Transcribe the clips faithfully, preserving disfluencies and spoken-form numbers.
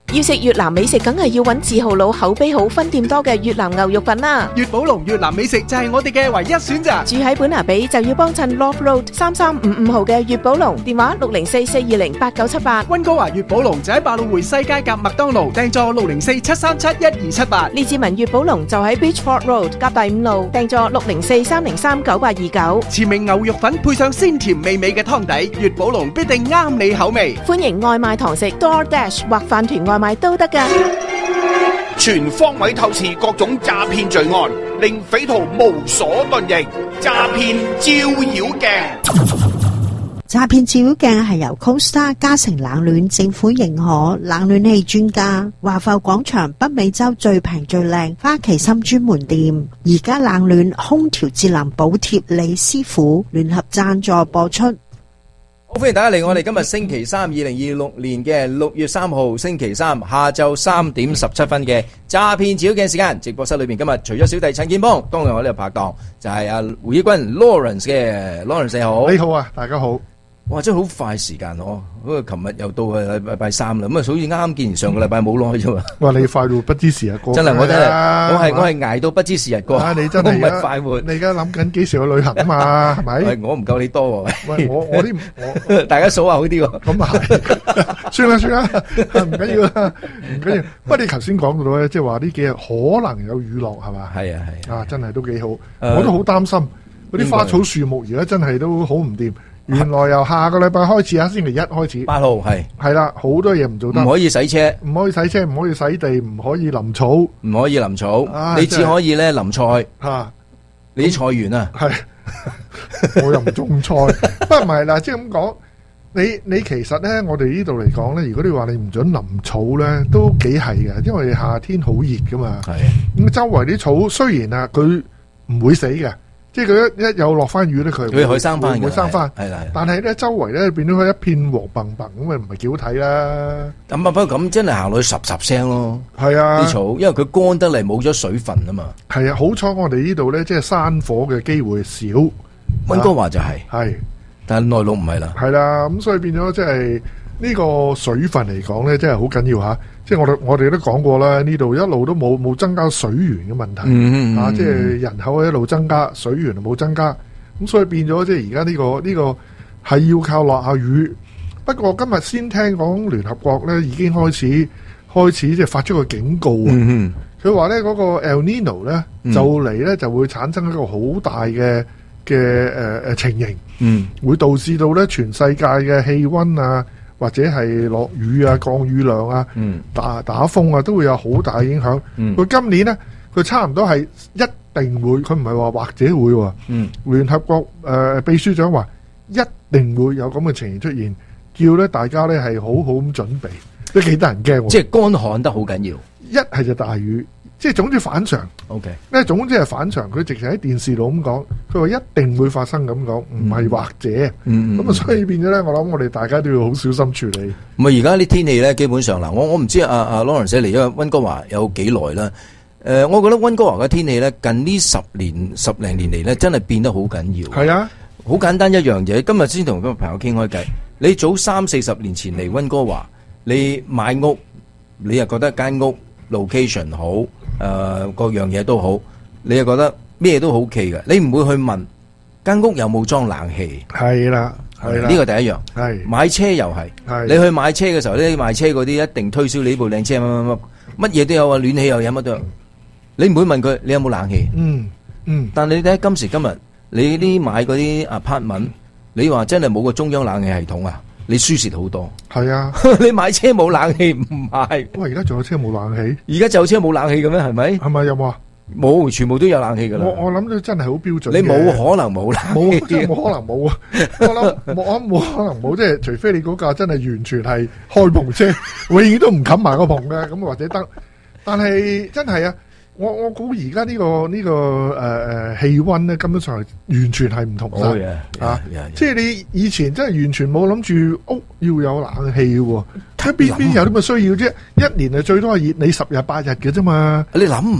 要食越南美食，梗係要揾字號佬口碑好、分店多嘅越南牛肉粉啦。 粵寶龍越南美食就係我哋嘅唯一選擇。 住喺本拿比就要幫襯 Love Road 三三五五號嘅粵寶龍，電話六零四四二零八九七八。 溫哥華粵寶龍就喺百老匯西街夾麥當勞，訂座六零四七三七一二七八。 列治文粵寶龍就喺 Beachford Road 夾第五路，訂座六零四三零三九八二九。 前名牛肉粉配上鮮甜美美嘅湯底，粵寶龍必定啱你口味。 歡迎外賣堂食 DoorDash 或飯團外賣都得㗎。 全方位透視各種詐騙罪案，令匪徒無所遁形。詐騙照妖鏡， 詐騙照妖鏡係由 CoStar 嘉誠冷暖政府認可冷暖氣專家華埠廣場北美洲最平最靚花旗參專門店，而家冷暖空調節能補貼李師傅聯合贊助播出。 好，歡迎大家嚟我哋今日星期三，二零二六年嘅六月三號星期三下晝三點十七分嘅詐騙照妖鏡時間。直播室裏邊今日除咗小弟陳建邦，當然我呢個拍檔就係阿胡一君 Lawrence 嘅 Lawrence 你好。 你好啊，大家好。 哇，真係好快時間哦！嗰個琴日又到係禮拜三啦，咁啊，好似啱啱見完上個禮拜冇耐啫嘛。 哇，你快到不知時日過。 真係我真係，我係我係捱到不知時日過。 啊，你真係唔係快活。 你而家諗緊幾時去旅行啊嘛？係咪？ 喂，我唔夠你多喎。 喂，我我啲我大家數下好啲喎。 咁啊係，算啦算啦，唔緊要啦，唔緊要。不過你頭先講到咧，即係話呢幾日可能有雨落係嘛？ 係啊係。 啊，真係都幾好。我都好擔心嗰啲花草樹木，而家真係都好唔掂。原來由下個禮拜開始啊，星期一開始， 八號係係啦，好多嘢唔做得， 唔可以洗車， 唔可以洗車，唔可以洗地，唔可以淋草， 唔可以淋草，你只可以咧淋菜吓， 你啲菜園啊， 係我又唔種菜，不過唔係啦，即係咁講，你你其實咧，我哋呢度嚟講咧，如果你話你唔准淋草咧，都幾係嘅，因為夏天好熱噶嘛，係咁周圍啲草雖然啊，佢唔會死嘅。即係佢一一有落翻雨咧，佢佢可以生翻嘅， 會生翻。係啦，但係咧周圍咧變咗佢一片黃澄澄咁啊，唔係幾好睇啦。咁啊，不過咁真係行落去十十聲咯。 係啊， 啲草，因為佢乾得嚟冇咗水分啊嘛。係啊，好彩我哋呢度咧，即係山火嘅機會少。 溫哥華就係係， 但係內陸唔係啦。 係啦，咁所以變咗即係呢個水分嚟講咧，真係好緊要嚇。即係我哋我哋都講過啦，呢度一路都冇冇增加水源嘅問題，嗯嗯嗯啊，即係人口一路增加，水源就冇增加，咁所以變咗即係而家呢個呢、呢個係要靠落下雨。不過今日先聽講聯合國咧已經開始開始即係發出個警告啊，佢話咧嗰個 El Nino 咧、嗯、就嚟咧就會產生一個好大嘅嘅誒誒情形，嗯，會導致到咧全世界嘅氣溫啊。或者係落雨啊、降雨量啊、嗯、打打風啊，都會有好大影響。佢、嗯、今年呢，佢差唔多係一定會，佢唔係話或者會喎。嗯，聯合國誒、呃、秘書長話一定會有咁嘅情形出現，叫咧大家咧係好好咁準備，都幾得人驚。即係乾旱得好緊要，一係就大雨。即係總之反常 ，OK，咧總之係反常。佢直情喺電視度咁講，佢話一定會發生咁講，唔係或者。咁、嗯、啊，嗯、所以變咗咧，我諗我哋大家都要好小心處理。 唔係而家啲天氣咧，基本上嗱，我我唔知阿阿 Lawrence 嚟咗溫哥華有幾耐啦。誒、呃，我覺得溫哥華嘅天氣咧，近呢十年十零年嚟咧，真係變得好緊要。係啊，好簡單一樣嘢。今日先同個朋友傾開偈。你早三四十年前嚟溫哥華，你買屋，你又覺得間屋 location 好。誒、呃，各樣嘢都好，你又覺得咩都好 OK 嘅，你唔會去問間屋有冇裝冷氣。係啦，係啦，呢個第一樣。係買車又係，係你去買車嘅時候咧，賣車嗰啲一定推銷你呢部靚車乜乜乜，乜嘢都有啊，暖氣又有乜都有。你唔會問佢你有冇冷氣。嗯嗯。但你睇今時今日，你啲買嗰啲 apartment，你話真係冇個中央冷氣系統啊？你輸蝕好多，係啊！你買車冇冷氣唔買，喂！而家仲有車冇冷氣？而家就有車冇冷氣嘅咩？係咪？係咪有冇啊？冇，全部都有冷氣噶啦。我我諗到真係好標準。你冇可能冇冷氣，冇真係冇可能冇啊！我諗我諗冇可能冇，即係除非你嗰架真係完全係開篷車，永遠都唔冚埋個篷嘅，咁或者得。但係真係啊！我我估而家呢個呢、這個誒誒氣溫咧，根本上係完全係唔同晒、oh, yeah, yeah, 啊！ yeah, yeah. 即係你以前真係完全冇諗住屋要有冷氣嘅，喺邊邊有啲咁嘅需要啫？一年係最多係熱你十日八日嘅啫嘛！你諗唔到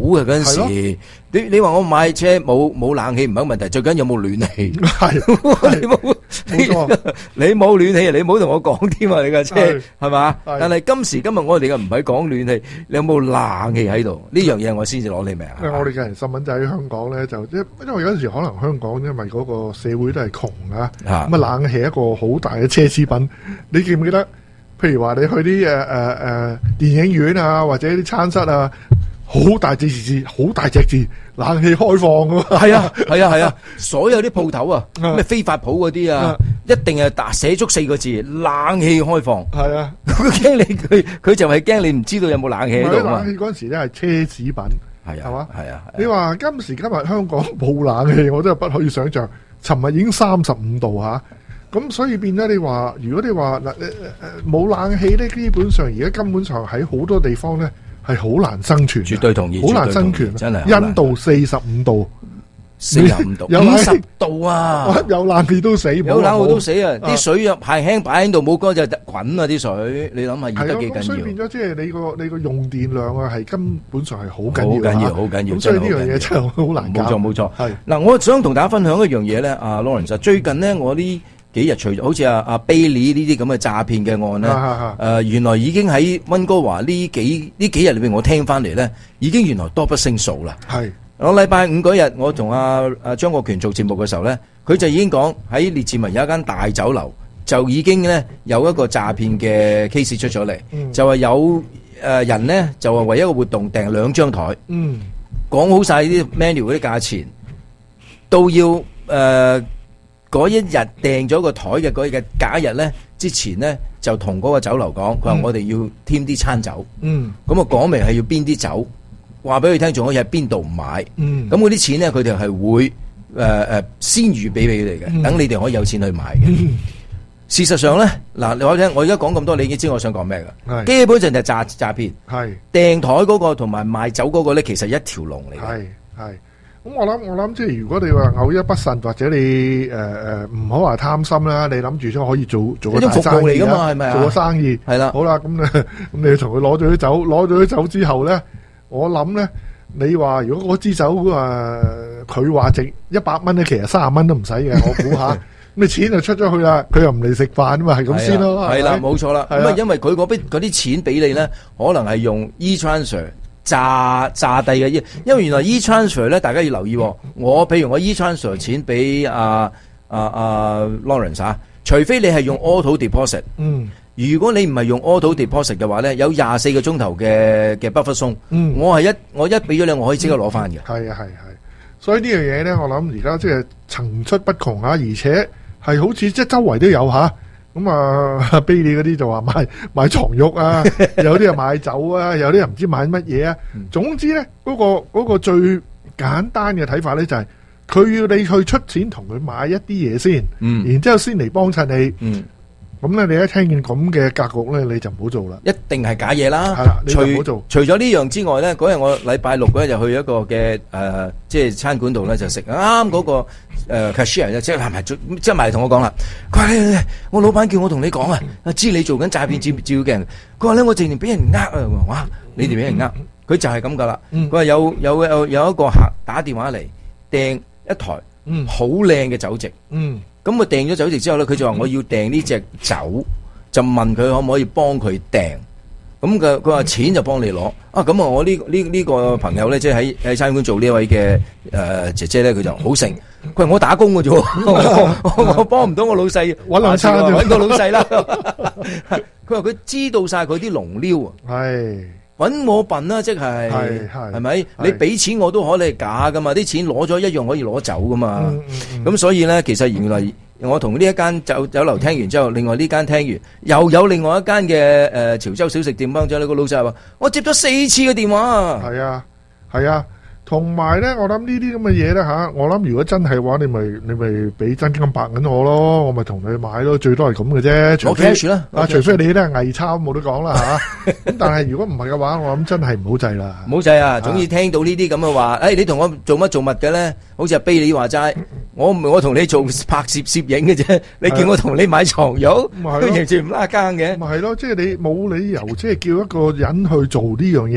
嘅嗰陣時。你你話我買車冇冇冷氣唔係問題，最緊有冇暖氣。係你冇冇錯，你冇暖氣，你唔好同我講添啊！你架車係嘛？但係今時今日我哋嘅唔係講暖氣，你有冇冷氣喺度？呢樣嘢我先至攞你命。 因為我哋嘅人新聞就喺香港咧，就因因為有陣時可能香港因為嗰個社會都係窮啊，咁啊冷氣係一個好大嘅奢侈品。你記唔記得？譬如話你去啲誒誒誒電影院啊，或者啲餐室啊。好大隻字，好大隻字，冷氣開放噶嘛？ 係啊，係啊，係啊！所有啲鋪頭啊，咩飛髮鋪嗰啲啊，一定係打寫足四個字，冷氣開放。係啊，佢驚你，佢佢就係驚你唔知道有冇冷氣喺度啊！ 冷氣嗰陣時咧係奢侈品， 係啊， 係嘛？ 係啊， 你話今時今日香港冇冷氣，我真係不可以想象。尋日已經三十五度吓，咁所以變咗你話，如果你話嗱誒誒冇冷氣咧，基本上而家根本上喺好多地方咧。係好難生存， 絕對同意， 好難生存， 真係。 印度四十五度， 四十五度，五十度啊！ 有冷氣都死， 有冷氣都死啊！啲水啊排輕擺喺度，冇乾就滾啊！啲水，你諗下熱得幾緊要？ 所以變咗即係你個你個用電量啊，係根本上係好緊要， 好緊要，好緊要。 咁所以呢樣嘢真係好難搞。 冇錯，冇錯。 係嗱， 我想同大家分享一樣嘢咧，阿 Lawrence，最近咧我啲。幾日除咗好似阿阿 Bailey 呢啲咁嘅詐騙嘅案咧，誒、啊呃、原來已經喺溫哥華呢幾呢幾日裏邊，我聽翻嚟咧，已經原來多不勝數啦。係我禮拜五嗰日，我同阿阿張國權做節目嘅時候咧，佢就已經講喺列治文有一間大酒樓，就已經咧有一個詐騙嘅 case 出咗嚟，嗯、就話有誒人咧就話為一個活動訂兩張台，嗯，講好晒啲 menu 嗰啲價錢，都要誒。呃嗰一日訂咗個台嘅嗰日嘅假日咧，之前咧就同嗰個酒樓講，佢話我哋要添啲餐酒，嗯，咁啊講明係要邊啲酒，話俾佢聽，仲可以喺邊度買，嗯，咁嗰啲錢咧佢哋係會誒誒、呃、先預俾俾佢哋嘅，等、嗯、你哋可以有錢去買嘅。嗯、事實上咧，嗱你話聽，我而家講咁多，你已經知我想講咩㗎？基本上就係詐詐騙，係訂台嗰個同埋賣酒嗰個咧，其實一條龍嚟嘅，係係。咁我諗我諗即係如果你話偶一不慎或者你誒誒唔好話貪心啦，你諗住先可以做做個大生意啊，係咪啊？做個生意係啦，好啦，咁咧咁你同佢攞咗啲酒，攞咗啲酒之後咧，我諗咧，你話如果嗰支酒誒佢話值一百蚊咧，其實三十蚊都唔使嘅，我估下，咁你錢就出咗去啦，佢又唔嚟食飯啊嘛，係咁先咯，係啦，冇錯啦，咁啊因為佢嗰邊嗰啲錢俾你咧，可能係用 e-transfer。炸炸低嘅，因為原來 e-transfer 咧，大家要留意。我譬如我 e-transfer 錢俾阿阿阿 Lawrence 啊，除非你係用 auto deposit。嗯，如果你唔係用 auto deposit 嘅話咧，有廿四個鐘頭嘅嘅 buffer zone。嗯，我係一我一俾咗你，我可以即刻攞翻嘅。係啊係係，所以呢樣嘢咧，我諗而家即係層出不窮啊，而且係好似即係周圍都有吓。咁啊，卑利嗰啲就話買買床褥啊，有啲啊買酒啊，有啲人唔知買乜嘢啊。總之咧，嗰個嗰個最簡單嘅睇法咧就係，佢要你去出錢同佢買一啲嘢先，嗯，然之後先嚟幫襯你，嗯。咁咧，你一聽見咁嘅格局咧，你就唔好做啦。一定係假嘢啦。係啦，你就唔好做。除咗呢樣之外咧，嗰日我禮拜六嗰日就去一個嘅誒，即係餐館度咧就食。啱啱嗰個誒 cashier 咧，即係係咪即係埋嚟同我講啦？佢話我老闆叫我同你講啊，知你做緊詐騙照照鏡。佢話咧，我直情俾人呃啊！哇，你哋俾人呃？佢就係咁噶啦。佢話有有有有一個客打電話嚟訂一台好靚嘅酒席。嗯。咁佢訂咗酒席之後咧，佢就話我要訂呢隻酒，就問佢可唔可以幫佢訂。咁佢佢話錢就幫你攞。啊，咁啊，我呢呢呢個朋友咧，即係喺喺餐館做呢位嘅誒姐姐咧，佢就好誠。佢話我打工嘅啫，我我幫唔到我老細搵兩餐，搵個老細啦。佢話佢知道晒佢啲龍撩啊。係。搵我笨啦，即係係係咪？你俾錢我都可能係假噶嘛，啲錢攞咗一樣可以攞走噶嘛。咁、嗯嗯、所以咧，其實原來我同呢一間酒酒樓聽完之後，另外呢間聽完，又有另外一間嘅誒潮州小食店幫咗呢個老細話，我接咗四次嘅電話。係啊，係啊。同埋咧，我諗呢啲咁嘅嘢咧吓，我諗如果真係話，你咪你咪俾真金白銀我咯，我咪同你買咯，最多係咁嘅啫。除非啊，啊除非你都係偽鈔，冇得講啦吓。咁但係如果唔係嘅話，我諗真係唔好制啦。唔好制啊！總之聽到呢啲咁嘅話，誒，你同我做乜做乜嘅咧？好似阿卑你話齋，我唔係我同你做拍攝攝影嘅啫，你叫我同你買床褥，都完全唔拉更嘅。咪係咯，即係你冇理由即係叫一個人去做呢樣嘢。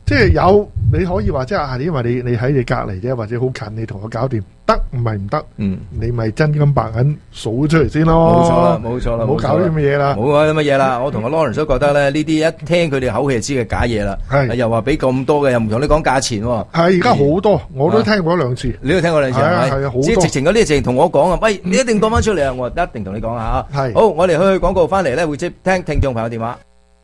即係有你可以話即係啊，因為你你喺你隔離啫，或者好近，你同我搞掂得，唔係唔得，嗯，你咪真金白銀數出嚟先咯。冇錯啦，冇錯啦，唔好搞啲咁嘅嘢啦，唔好搞啲乜嘢啦。我同阿 Lawrence 都覺得咧，呢啲一聽佢哋口氣就知係假嘢啦。係又話俾咁多嘅，又唔同你講價錢喎。係而家好多，我都聽過一兩次。你都聽過兩次係咪？係啊，好多。即係直情嗰啲直情同我講啊，喂，你一定講翻出嚟啊！我一定同你講下嚇。係好，我哋去去廣告翻嚟咧，會接聽聽眾朋友電話。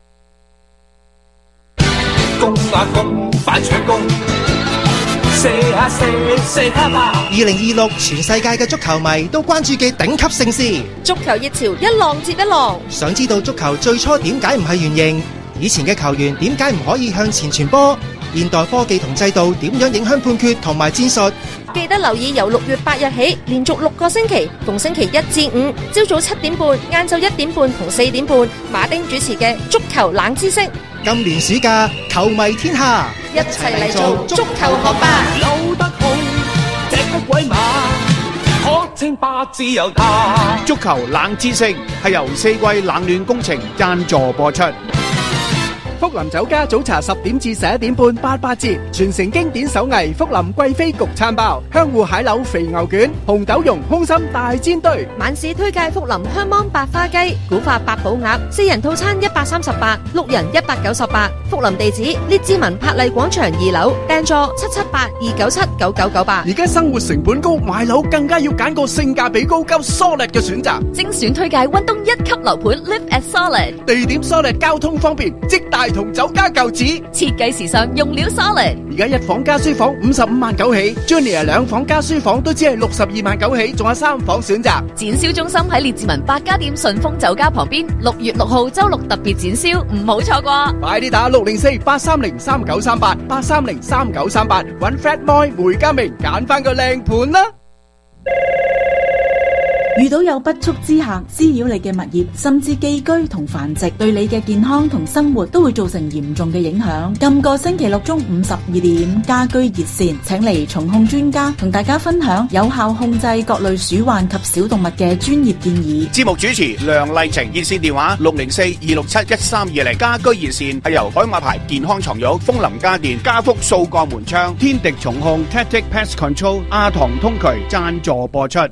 公啊公，快搶攻！射下射，射下吧！二零二六全世界嘅足球迷都關注嘅頂級盛事， 足球熱潮一浪接一浪。 想知道足球最初點解唔係圓形？以前嘅球員點解唔可以向前傳波？現代科技同制度點樣影響判決同埋戰術？ 記得留意由六月八日起，連續六個星期，逢星期一至五，朝早七點半、晏晝一點半同四點半，馬丁主持嘅足球冷知識。 今年暑假，球迷天下， 一齊嚟做足球學霸。 扭得好，踢得鬼馬，可稱霸自由他。 足球冷知識係由四季冷暖工程贊助播出。 福林酒家早茶十點至十一點半八八折，傳承經典手藝福林貴妃焗餐包、香芋蟹柳肥牛卷、紅豆蓉空心大煎堆。 晚市推介福林香芒百花雞、古法八寶鴨，四人套餐一百三十八，六人一百九十八。福林地址：列治文柏麗廣場二樓，訂座七七八二九七九九九八。 而家生活成本高，買樓更加要揀個性價比高、夠 solid 嘅選擇。 精選推介溫東一級樓盤 Live at Solid， 地點 solid， 交通方便，即大同酒家舊址， 設計時尚，用料 solid。 而家一房加書房五十五萬九起 ，Junior 兩房加書房都只係六十二萬九起，仲有三房選擇。 展銷中心喺列治文百家店順豐酒家旁邊，六月六號周六特別展銷，唔好錯過。 快啲打六零四八三零三九三八八三零三九三八，揾 Fred Moy 梅家明揀翻個靚盤啦。 遇到有不速之客滋擾你嘅物業，甚至寄居同繁殖，對你嘅健康同生活都會造成嚴重嘅影響。今個星期六中午十二點，家居熱線請嚟蟲控專家同大家分享有效控制各類鼠患及小動物嘅專業建議。 節目主持梁麗晴，熱線電話六零四二六七一三二零。家居熱線係由海馬牌健康床褥、風林家電、家福掃鋼門窗、天敵蟲控、Tactic Pest Control、阿唐通渠贊助播出。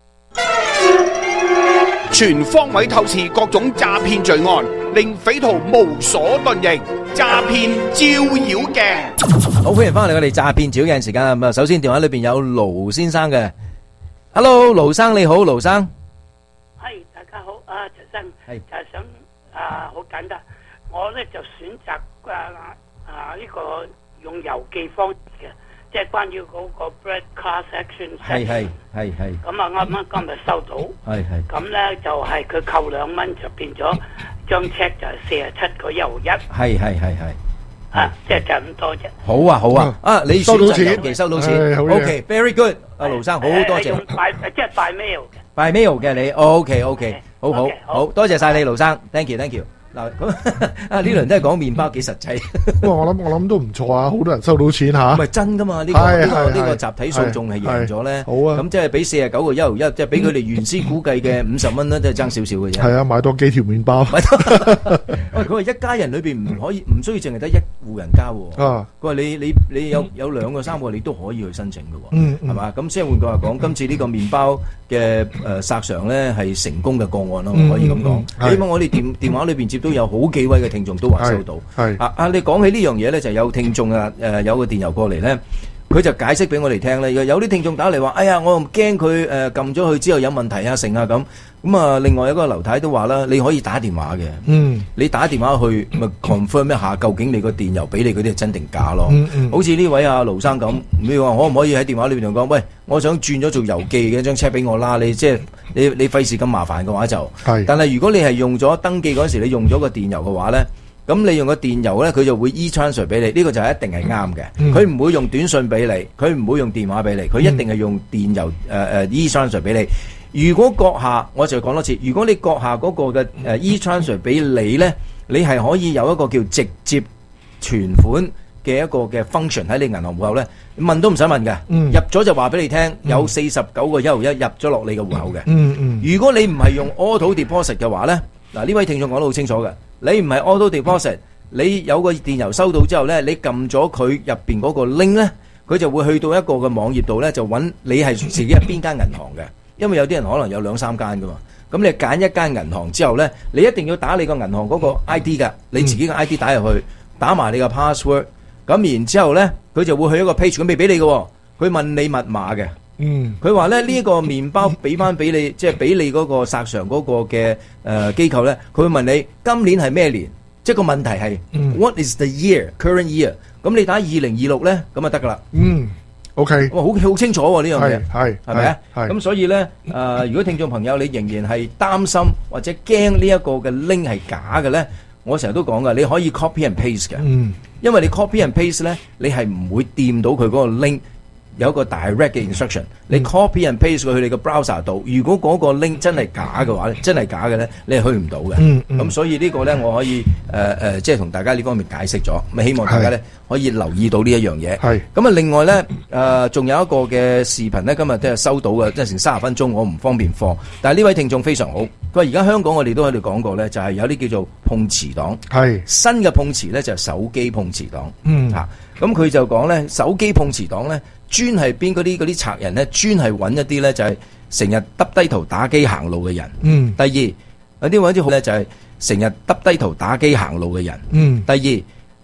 全方位透視各種詐騙罪案，令匪徒無所遁形。詐騙照妖鏡， 好歡迎翻嚟我哋詐騙照妖鏡時間啊！咁啊，首先電話裏邊有盧先生嘅 ，Hello， 盧生你好，盧生。 係大家好，啊陳生，係就係想啊好簡單，我咧就選擇啊啊呢個用郵寄方式嘅。即係關於嗰個 bread class action， 係係係係。咁啊啱啱今日收到，係係。咁咧就係佢扣兩蚊就變咗張 check 就係四十七個一毫一。係係係係。啊，即係就咁多啫。好啊好啊，啊你收到錢，寄收到錢 ，OK，very good。阿盧生好多謝。用 by 即係 by mail 嘅。by mail 嘅你 ，OK OK，好好好，多謝晒你盧生 ，thank you thank you。嗱咁啊，呢輪都係講麵包幾實際。 哇！我諗我諗都唔錯啊，好多人收到錢嚇。唔係真噶嘛？呢個呢個呢個集體訴訟係贏咗咧。好啊！咁即係俾四十九個一毫一，即係俾佢哋原先估計嘅五十蚊咧，都係爭少少嘅啫。係啊，買多幾條麵包。 喂，佢話一家人裏邊唔可以，唔需要淨係得一戶人家喎。啊！佢話你你你有有兩個三個，你都可以去申請嘅喎。嗯嗯。係嘛？咁即係換句話講，今次呢個麵包嘅誒索償咧係成功嘅個案咯，可以咁講。起碼我哋電電話裏邊接都有好幾位嘅聽眾都話收到。係啊啊！你講起呢樣嘢咧，就有聽眾啊誒有個電郵過嚟咧，佢就解釋俾我哋聽咧。有啲聽眾打嚟話：哎呀，我又驚佢誒撳咗去之後有問題啊，成啊咁。咁啊，另外一個劉太都話啦，你可以打電話嘅。嗯，你打電話去咪 confirm 一下，究竟你個電郵俾你嗰啲係真定假咯？嗯嗯。好似呢位阿盧生咁，你話可唔可以喺電話裏邊同講？喂，我想轉咗做郵寄嘅一張 check 俾我啦。你即係你你費事咁麻煩嘅話就係。但係如果你係用咗登記嗰時，你用咗個電郵嘅話咧，咁你用個電郵咧，佢就會 e-transfer 俾你。呢個就係一定係啱嘅。佢唔會用短信俾你，佢唔會用電話俾你，佢一定係用電郵誒誒 e-transfer 俾你。如果閣下，我就講多次，如果你閣下嗰個嘅誒 e-transfer 俾你咧，你係可以有一個叫直接存款嘅一個嘅 function 喺你銀行戶口咧，問都唔使問嘅，嗯、入咗就話俾你聽，有四十九個一毫一入咗落你嘅戶口嘅。嗯嗯、如果你唔係用 auto deposit 嘅話咧，嗱呢位聽眾講得好清楚嘅，你唔係 auto deposit， 你有個電郵收到之後咧，你撳咗佢入邊嗰個 link 咧，佢就會去到一個嘅網頁度咧，就揾你係自己係邊間銀行嘅，因為有啲人可能有兩三間噶嘛。咁你揀一間銀行之後咧，你一定要打你個銀行嗰個 I D 㗎，你自己嘅 I D 打入去，打埋你個 password， 咁然之後咧，佢就會去一個 page，佢未俾你嘅，佢問你密碼嘅。嗯，佢話咧呢一個麵包俾翻俾你，即係俾你嗰個索償嗰個嘅誒機構咧，佢會問你今年係咩年，即係個問題係、嗯、what is the year current year， 咁你打二零二六咧，咁就得噶啦。嗯。O K， 哇，好好清楚喎呢樣嘢，係係咪啊？咁所以咧，誒、呃，如果聽眾朋友你仍然係擔心或者驚呢一個嘅 link 係假嘅咧，我成日都講噶，你可以 copy and paste 嘅，嗯，因為你 copy and paste 咧，你係唔會掂到佢嗰個 link。有一個 direct 嘅 instruction，、嗯、你 copy and paste 佢去你個 browser 度。如果嗰個 link 真係假嘅話咧，真係假嘅咧，你係去唔到嘅。咁、嗯嗯、所以呢個咧，我可以誒誒、呃，即係同大家呢方面解釋咗。咁希望大家咧可以留意到呢一樣嘢。係咁啊，另外咧誒，仲、呃、有一個嘅視頻咧，今日都係收到嘅，即係成三十分鐘，我唔方便放。但係呢位聽眾非常好，佢話而家香港我哋都喺度講過咧，就係、是、有啲叫做碰瓷黨。係新嘅碰瓷咧，就係、是、手機碰瓷黨。嗯，嚇咁佢就講咧，手機碰瓷黨咧。專係邊嗰啲嗰啲賊人咧，專係揾一啲咧就係成日耷低頭打機行路嘅人。嗯。第二有啲揾啲好咧就係成日耷低頭打機行路嘅人。嗯。第二